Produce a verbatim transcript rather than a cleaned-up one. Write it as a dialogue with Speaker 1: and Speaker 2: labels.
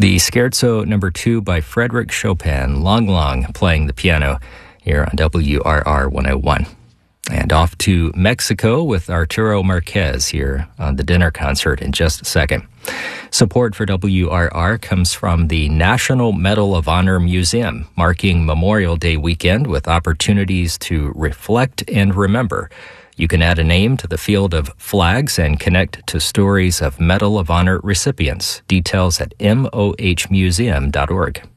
Speaker 1: The Scherzo number two by Frédéric Chopin, Long Long, playing the piano here on W R R one oh one. And off to Mexico with Arturo Marquez here on the dinner concert in just a second. Support for W R R comes from the National Medal of Honor Museum, marking Memorial Day weekend with opportunities to reflect and remember. You can add a name to the field of flags and connect to stories of Medal of Honor recipients. Details at m o h museum dot org.